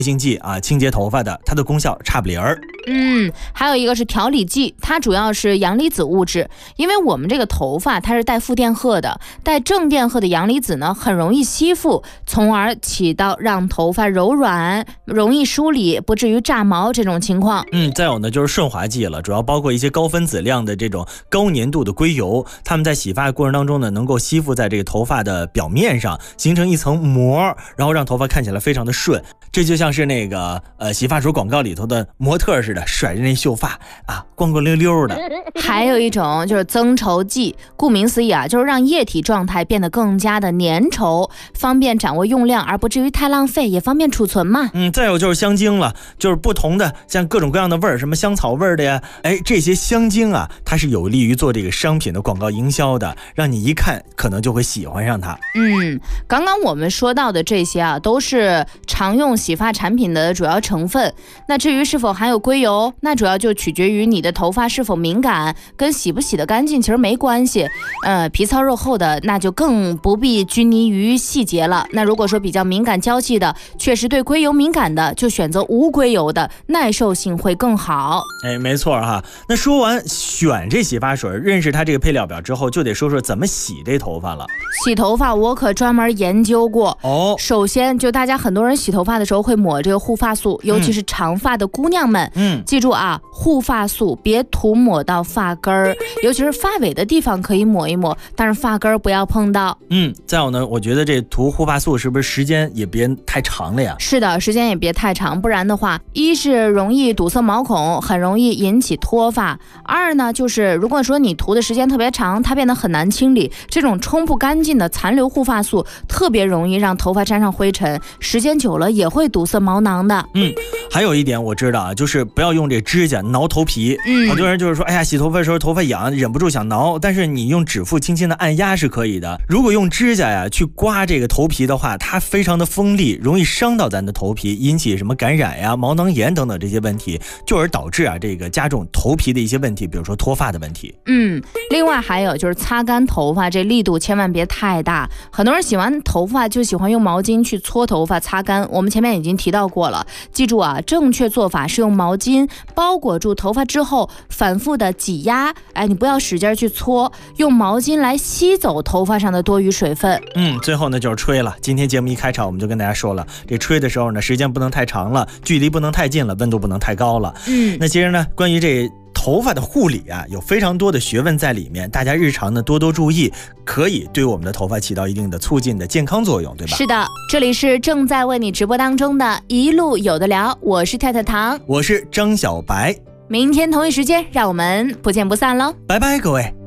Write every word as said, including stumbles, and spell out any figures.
性剂啊，清洁头发的，它的功效差不离儿。 嗯，还有一个是调理剂，它主要是阳离子物质，因为我们这个头发它是带负电荷的，带正电荷的阳离子呢很容易吸附，从而起到让头发柔软、容易梳理、不至于炸毛这种情况。 嗯，再有呢就是顺滑剂了，主要包括一些高分子量的这种高粘度的硅油，它们在洗发过程当中呢，能够吸附在这个头发的表面上，形成一层膜，然后让头发看起来非常的顺。这就像是那个呃洗发水广告里头的模特似的，甩着那秀发啊，光光溜溜的。 还有一种就是增稠剂，顾名思义啊，就是让液体状态变得更加的粘稠，方便掌握用量，而不至于太浪费，也方便储存嘛。 嗯，再有就是香精了，就是不同的像各种各样的味儿，什么香草味的呀，哎，这些香精啊，它是有利于做这个商品的广告营销的，让你一看可能就会喜欢上它。 嗯，刚刚我们说到的这些啊，都是常用洗发产品的主要成分。那至于是否含有硅油，那主要就取决于你的头发是否敏感，跟洗不洗得干净其实没关系。呃，皮糙肉厚的，那就更不必拘泥于细节了。那如果说比较敏感娇气的，确实对硅油敏感的，就选择无硅油的，耐受性会更好。 哎，没错哈。那说完选这洗发水，认识它这个配料表之后，就得说说怎么洗这头发了。 洗头发我可专门研究过哦。 首先就大家很多人洗头发的时候会抹这个护发素，尤其是长发的姑娘们，嗯，记住啊，护发素别涂抹到发根儿，尤其是发尾的地方可以抹一抹，但是发根儿不要碰到。 嗯，再有呢，我觉得这涂护发素是不是时间也别太长了呀？ 是的，时间也别太长，不然的话，一是容易堵塞毛孔，很容易引起脱发；二呢，就是如果说你涂的时间特别长，它变得很难清理，这种冲不干净的残留护发素特别容易让头发沾上灰尘，时间久了也会堵塞毛囊的。 嗯，还有一点我知道啊，就是不要用这指甲挠头皮。嗯，好多人就是说，哎呀，洗头发的时候头发痒，忍不住想挠，但是你用指腹轻轻的按压是可以的。如果用指甲呀去刮这个头皮的话，它非常的锋利，容易伤到咱的头皮，引起什么感染呀、毛囊炎等等这些问题，就而导致啊这个加重头皮的一些问题，比如说脱发的问题。 嗯，另外还有就是擦干头发，这力度千万别太大。很多人洗完头发就喜欢用毛巾去搓头发擦干，我们前面已经提到过了，记住啊，正确做法是用毛巾包裹住头发之后，反复的挤压，哎，你不要使劲去搓，用毛巾来吸走头发上的多余水分。 嗯，最后呢就是吹了。今天节目一开场我们就跟大家说了，这吹的时候呢，时间不能太长了，距离不能太近了，温度不能太高了。嗯，那其实呢，关于这头发的护理啊，有非常多的学问在里面，大家日常呢多多注意，可以对我们的头发起到一定的促进的健康作用，对吧？ 是的，这里是正在为你直播当中的一路有的聊，我是太太糖， 我是张小白， 明天同一时间让我们不见不散喽， 拜拜各位。